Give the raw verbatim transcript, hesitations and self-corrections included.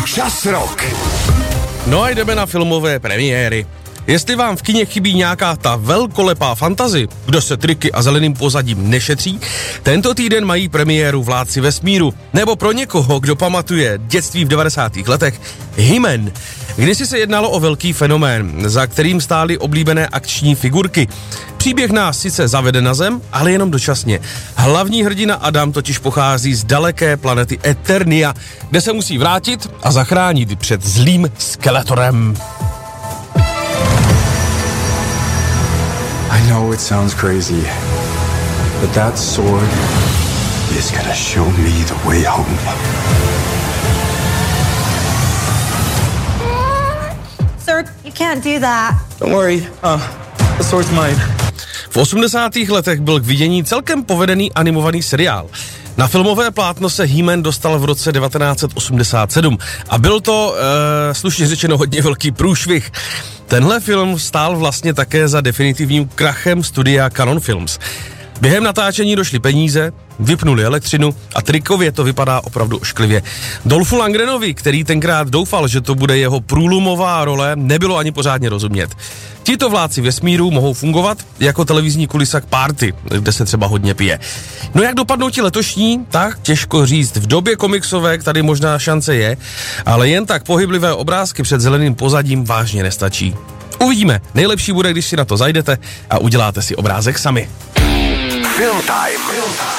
Čas rok. No a jdeme na filmové premiéry. Jestli vám v kině chybí nějaká ta velkolepá fantazy, kdo se triky a zeleným pozadím nešetří, tento týden mají premiéru Vládci vesmíru. Nebo pro někoho, kdo pamatuje dětství v devadesátých letech, He-Man. Kdysi se jednalo o velký fenomén, za kterým stály oblíbené akční figurky. Příběh nás sice zavede na Zem, ale jenom dočasně. Hlavní hrdina Adam totiž pochází z daleké planety Eternia, kde se musí vrátit a zachránit před zlým Skeletorem. I know it sounds crazy, but that sword is gonna show me the way home. Sir, you can't do that. Don't worry, uh, the sword's mine. V osmdesátých letech byl k vidění celkem povedený animovaný seriál. Na filmové plátno se He-Man dostal v roce devatenáct set osmdesát sedm a byl to, e, slušně řečeno, hodně velký průšvih. Tenhle film stál vlastně také za definitivním krachem studia Canon Films. Během natáčení došly peníze, vypnuli elektřinu a trikově to vypadá opravdu ošklivě. Dolfu Lundgrenovi, který tenkrát doufal, že to bude jeho průlomová role, nebylo ani pořádně rozumět. Tito vládci vesmíru mohou fungovat jako televizní kulisa k party, kde se třeba hodně pije. No jak dopadnou ti letošní, tak těžko říct. V době komiksovek tady možná šance je, ale jen tak pohyblivé obrázky před zeleným pozadím vážně nestačí. Uvidíme, nejlepší bude, když si na to zajdete a uděláte si obrázek sami. Film time. Film time.